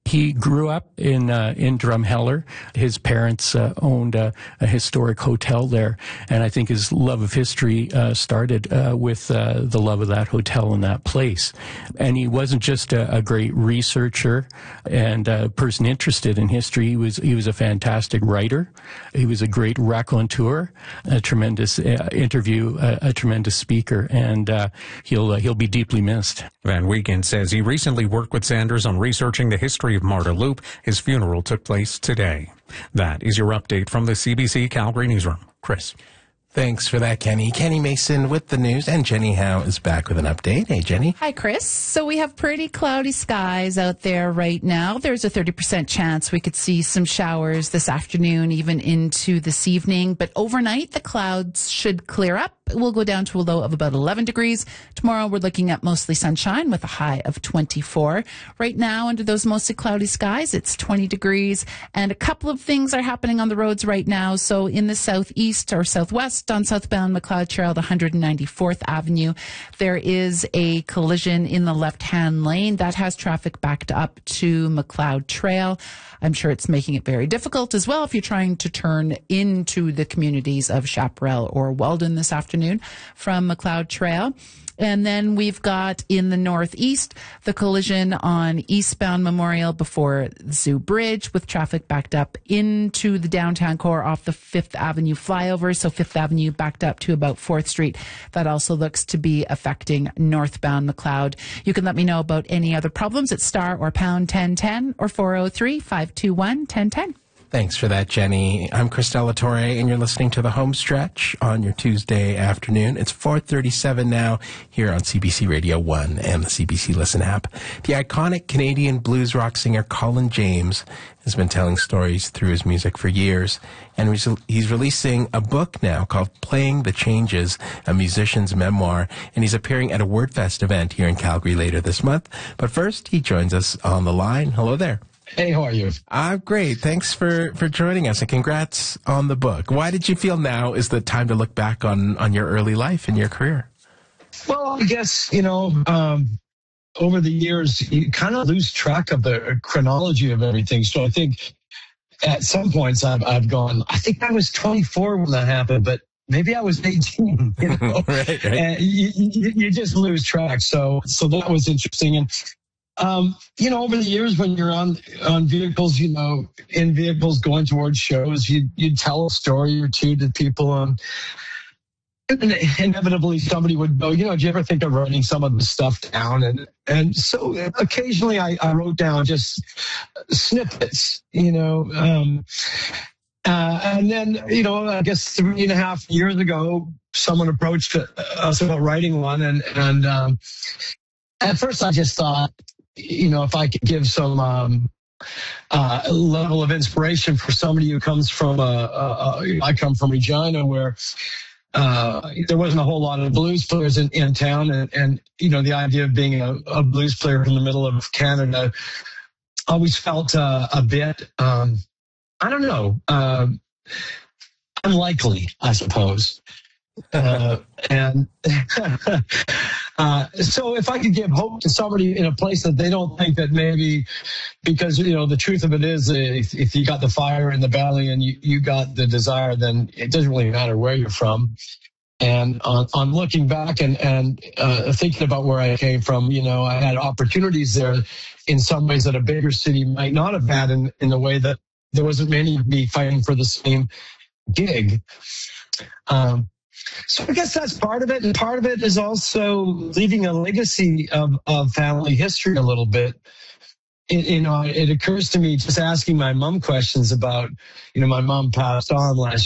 He grew up in Drumheller. His parents owned a historic hotel there, and I think his love of history started with the love of that hotel and that place. And he wasn't just a great researcher and a person interested in history. He was a fantastic writer. He was a great raconteur, a tremendous interview, a tremendous speaker, and he'll be deeply missed. Van Wiegand says he recently worked with Sanders on researching the history of Marda Loop. His funeral took place today. That is your update from the CBC Calgary Newsroom. Chris. Thanks for that, Kenny. Kenny Mason with the news, and Jenny Howe is back with an update. Hey, Jenny. Hi, Chris. So we have pretty cloudy skies out there right now. There's a 30% chance we could see some showers this afternoon, even into this evening. But overnight, the clouds should clear up. We'll go down to a low of about 11 degrees. Tomorrow, we're looking at mostly sunshine with a high of 24. Right now, under those mostly cloudy skies, it's 20 degrees. And a couple of things are happening on the roads right now. So in the southeast or southwest, on southbound McLeod Trail, the 194th Avenue, there is a collision in the left-hand lane that has traffic backed up to McLeod Trail. I'm sure it's making it very difficult as well if you're trying to turn into the communities of Chaparral or Weldon this afternoon from McLeod Trail. And then we've got in the northeast, the collision on eastbound Memorial before Zoo Bridge with traffic backed up into the downtown core off the 5th Avenue flyover. So 5th Avenue backed up to about 4th Street. That also looks to be affecting northbound McLeod. You can let me know about any other problems at star or pound 1010 or 403-521-1010. Thanks for that, Jenny. I'm Christella Torre, and you're listening to The Home Stretch on your Tuesday afternoon. It's 4:37 now here on CBC Radio 1 and the CBC Listen app. The iconic Canadian blues rock singer Colin James has been telling stories through his music for years, and he's releasing a book now called Playing the Changes, a musician's memoir, and he's appearing at a WordFest event here in Calgary later this month. But first, he joins us on the line. Hello there. Hey, how are you? I'm great. Thanks for joining us, and congrats on the book. Why did you feel now is the time to look back on your early life and your career? Well, I guess, over the years, you kind of lose track of the chronology of everything. So I think at some points I've gone, I think I was 24 when that happened, but maybe I was 18, right. And you just lose track. So that was interesting. And over the years when you're on vehicles, in vehicles going towards shows, you'd tell a story or two to people, and inevitably somebody would go, do you ever think of writing some of the stuff down? And so occasionally I wrote down just snippets, and then, I guess 3.5 years ago, someone approached us about writing one, and at first I just thought, if I could give some level of inspiration for somebody who comes from I come from Regina, where there wasn't a whole lot of blues players in town, and the idea of being a blues player in the middle of Canada always felt a bit, I don't know, unlikely, I suppose. So if I could give hope to somebody in a place that they don't think that maybe, because, the truth of it is, if you got the fire in the belly and you got the desire, then it doesn't really matter where you're from. And on looking back and thinking about where I came from, I had opportunities there in some ways that a bigger city might not have had in the way that there wasn't many of me fighting for the same gig. So I guess that's part of it. And part of it is also leaving a legacy of family history a little bit. It occurs to me just asking my mom questions about, my mom passed on last